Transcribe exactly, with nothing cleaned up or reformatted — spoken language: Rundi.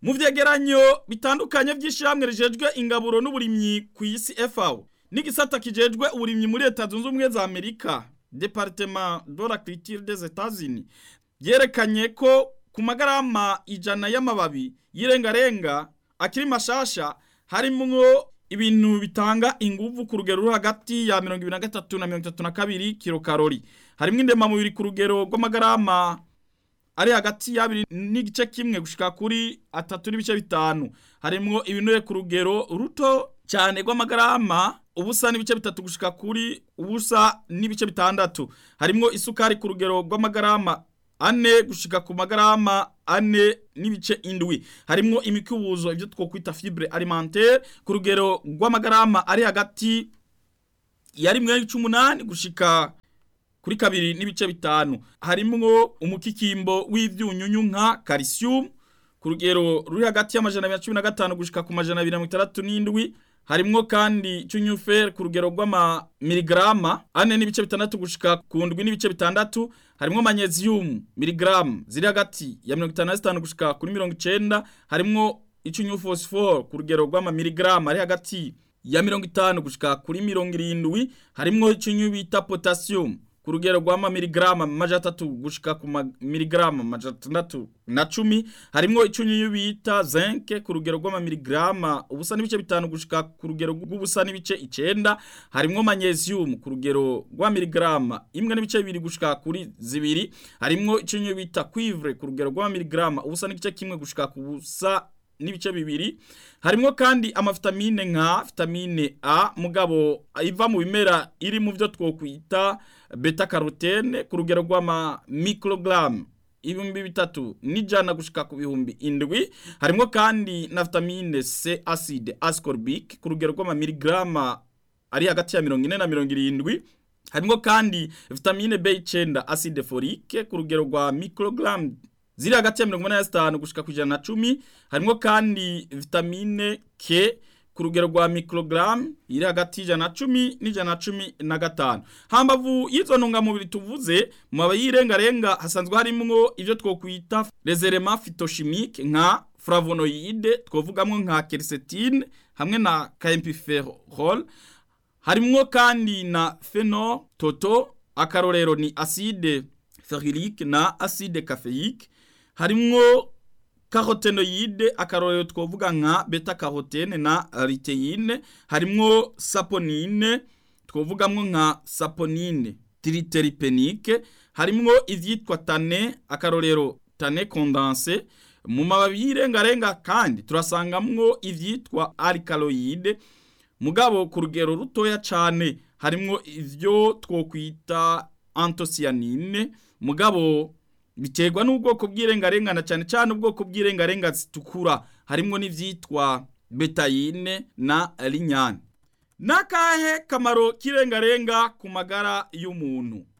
Mu vyegeranyo bitandukanye vy'ishiramwe rijejwe ingaburo n'uburimyi ku isi F A O n'igisata kijejwe uburimyi muri Leta Zunze Ubumwe za Amerika Departement de l'Agriculture des États-Unis yerekanye ko ku magarama ijana y'amababi y'irengarenga akiri mashasha harimwo ibintu bitanga inguvu ku rugero ruri hagati ya mirongo ibiri na gatatu na mirongo itatu na kabiri kilokalori. Harimwo indemamubiri ku rugero rw'amagarama ari hagati ya abiri n'igice kimwe gushika kuri atatu n'ibice bitanu. Harimwo ibinure ku rugero ruto cyane rw'amagarama ubusa n'ibice bitatu gushika kuri ubusa n'ibice bitandatu. Harimwo isukari ku rugero rw'amagarama ane gushika ku magarama ane n'ibice indwi. Harimwo imikubuzo ibyo twokwita fibre alimentaire ku rugero rw'amagarama ari hagati ya rimwe n'ibice umunani gushika kuri kabiri n'ibice bitanu. Harimwo umukikimbo w'ivyunyunyu nka calcium ku rugero ruri hagati y'amajana abiri na cumi na gatanu gushika ku majana abiri na mirongo itandatu n'indwi. Harimwo kandi cyunyufer ku rugero rw'ama miligrama ane n'ibice bitandatu gushika ku ndwi n'ibice bitandatu. Harimwo magnesium miligram ziri hagati ya mirongo itanu na zitanu gushika kuri mirongo icenda. Harimwo icyunyu phosphore ku rugero rw'ama miligrama ari hagati ya mirongo itanu gushika kuri mirongo irindwi. Harimwo icyunyu bita potassium ku rugero rw'ama miligrama majana atatu gushika ku miligrama majana atandatu na cumi. Harimwo icyunyu bita zinc ku rugero rw'ama miligrama ubusa n'ibice bitanu gushika ku rugero rw'ubusa n'ibice icenda. Harimwo magnesium ku rugero rwa miligrama imwe n'ibice bibiri gushika kuri zibiri. Harimwo icyunyu bita cuivre ku rugero rw'ama miligrama ubusa n'igice kimwe gushika ku busa n'ibice bibiri. Harimwo kandi amavitamine nka vitamine A mugabo iva mu bimera iri mu byo twokwita beta carotene ku rugero rw'ama microgram ibihumbi bitatu n'ijana gushika ku bihumbi indwi. Harimwo kandi na vitamine C acide ascorbic ku rugero rw'ama miligrama ari hagati ya mirongo ine na mirongo irindwi. Harimwo kandi vitamine B icenda acide folique ku rugero rwa microgram ziri hagati ya mirongo inani na zitanu gushika ku ijana na cumi. Harimwo kandi vitamine K ku rugero rwa microgram iri hagati y'ijana na cumi n'ijana na cumi na gatanu. Hambavu y'izo ntungamubiri tuvuze mu mababi y'irengarenga hasanzwe harimwo ivyo twokwita les éléments phytochimiques nka flavonoïde twovugamwo nka quercétine hamwe na camphophyrol. Harimwo kandi na phenol toto akarorero ni acide ferulique na acide caféique. Harimwo carotenoide akarorero twovuga nka beta carotene na luteine. Harimwo saponine twovugamwo nka saponine triterpenique. Harimwo ivyitwa tane akarorero tane condensé. Mu mababi y'irengarenga kandi turasangamwo ivyitwa alkaloide mugabo ku rugero rutoya cane. Harimwo ivyo twokwita anthocyanine mugabo biterwa n'ubwoko bw'irengarengana cyane cyane ubwoko bw'irengarenga zitukura. Harimwo n'ivyitwa betaine na lignane. Nakahe kamaro k'irengarenga ku magara y'umuntu?